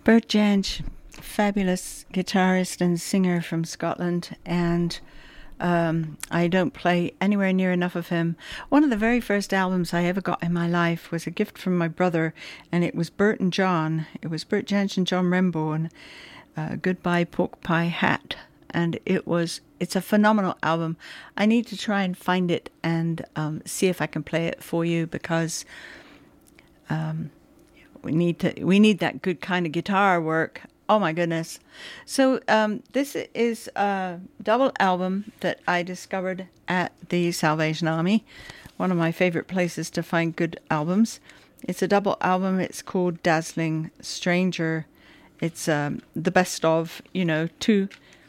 Bert Jansch, fabulous guitarist and singer from Scotland, and I don't play anywhere near enough of him. One of the very first albums I ever got in my life was a gift from my brother, and it was Bert and John. It was Bert Jansch and John Remborn, Goodbye Pork Pie Hat, and it's a phenomenal album. I need to try and find it and see if I can play it for you, because we need that good kind of guitar work. Oh my goodness. So this is a double album that I discovered at the Salvation Army, one of my favorite places to find good albums. It's a double album. It's called Dazzling Stranger. It's the best of, two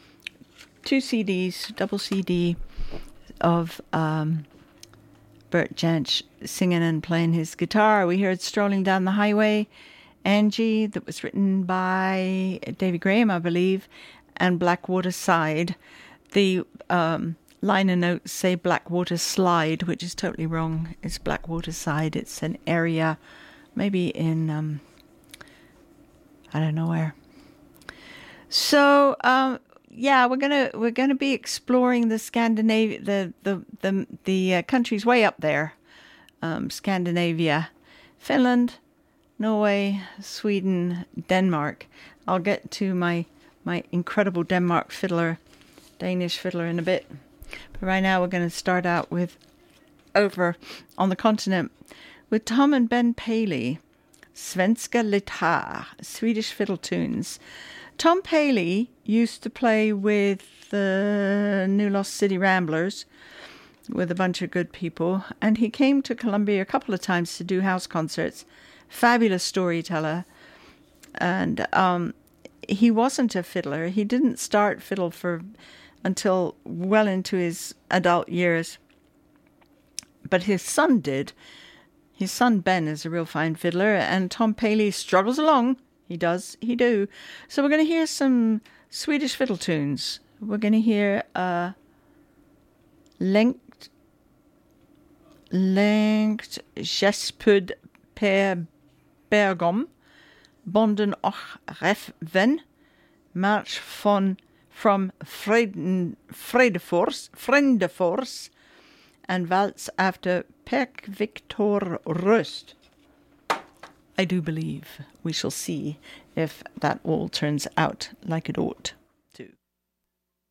CDs, double CD of Bert Jansch singing and playing his guitar. We heard Strolling Down the Highway, Angie, that was written by Davy Graham, I believe, and Blackwater Side. The liner notes say Blackwater Slide, which is totally wrong. It's Blackwater Side. It's an area, maybe in I don't know where. So we're gonna be exploring the Scandinavia, the countries way up there, Scandinavia, Finland, Norway, Sweden, Denmark. I'll get to my incredible Danish fiddler in a bit. But right now we're going to start out with over on the continent with Tom and Ben Paley, Svenska Litar, Swedish fiddle tunes. Tom Paley used to play with the New Lost City Ramblers with a bunch of good people, and he came to Columbia a couple of times to do house concerts. Fabulous storyteller, and he wasn't a fiddler. He didn't start fiddle until well into his adult years, but his son did. His son Ben is a real fine fiddler, and Tom Paley struggles along. He do. So we're going to hear some Swedish fiddle tunes. We're going to hear Längt Gäspud per Bergom, Bonden och Räven, March from Fredefors, and Waltz after Perk Victor Röst. I do believe we shall see if that all turns out like it ought.